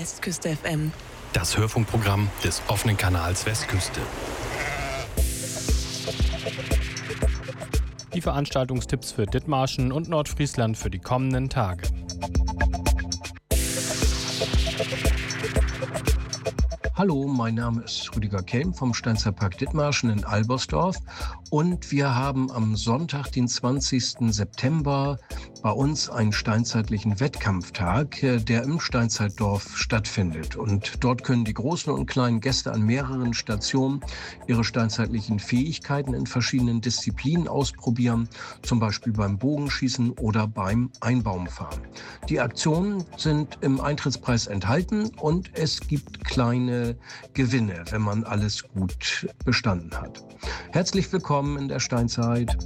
Westküste FM. Das Hörfunkprogramm des offenen Kanals Westküste. Die Veranstaltungstipps für Dithmarschen und Nordfriesland für die kommenden Tage. Hallo, mein Name ist Rüdiger Kelm vom Steinzeitpark Dithmarschen in Albersdorf und wir haben am Sonntag, den 20. September, bei uns einen steinzeitlichen Wettkampftag, der im Steinzeitdorf stattfindet. Und dort können die großen und kleinen Gäste an mehreren Stationen ihre steinzeitlichen Fähigkeiten in verschiedenen Disziplinen ausprobieren, zum Beispiel beim Bogenschießen oder beim Einbaumfahren. Die Aktionen sind im Eintrittspreis enthalten und es gibt kleine Gewinne, wenn man alles gut bestanden hat. Herzlich willkommen in der Steinzeit.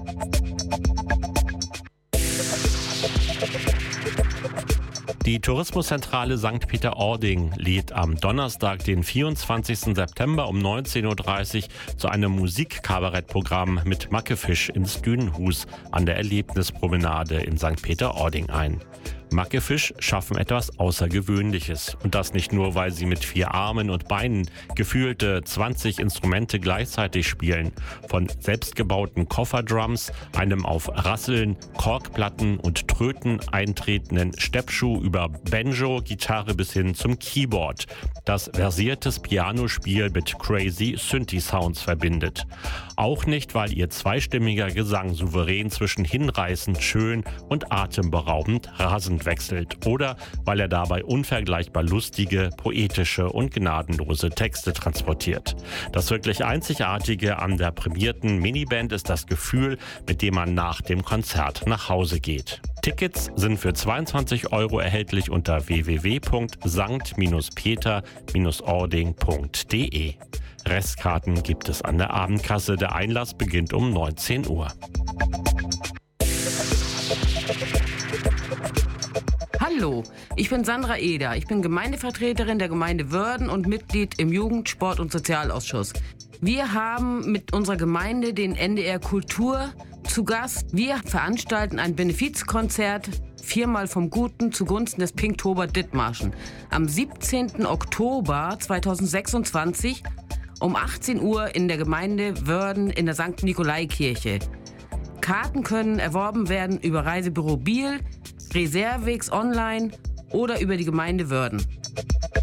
Die Tourismuszentrale St. Peter-Ording lädt am Donnerstag, den 24. September um 19.30 Uhr zu einem Musikkabarettprogramm mit Mackefisch ins Dünenhus an der Erlebnispromenade in St. Peter-Ording ein. Mackefisch schaffen etwas Außergewöhnliches. Und das nicht nur, weil sie mit 4 Armen und Beinen gefühlte 20 Instrumente gleichzeitig spielen. Von selbstgebauten Kofferdrums, einem auf Rasseln, Korkplatten und Tröten eintretenden Steppschuh über Banjo, Gitarre bis hin zum Keyboard. Das versiertes Pianospiel mit crazy Synthi-Sounds verbindet. Auch nicht, weil ihr zweistimmiger Gesang souverän zwischen hinreißend schön und atemberaubend rasend wechselt oder weil er dabei unvergleichbar lustige, poetische und gnadenlose Texte transportiert. Das wirklich Einzigartige an der prämierten Miniband ist das Gefühl, mit dem man nach dem Konzert nach Hause geht. Tickets sind für 22 € erhältlich unter www.sankt-peter-ording.de. Restkarten gibt es an der Abendkasse. Der Einlass beginnt um 19 Uhr. Hallo, ich bin Sandra Eder. Ich bin Gemeindevertreterin der Gemeinde Wörden und Mitglied im Jugend-, Sport- und Sozialausschuss. Wir haben mit unserer Gemeinde den NDR Kultur zu Gast. Wir veranstalten ein Benefizkonzert, 4-mal vom Guten zugunsten des Pinktober Dithmarschen. Am 17. Oktober 2026 um 18 Uhr in der Gemeinde Wörden in der St. Nikolaikirche. Karten können erworben werden über Reisebüro Biel, Reservex online oder über die Gemeinde Wörden.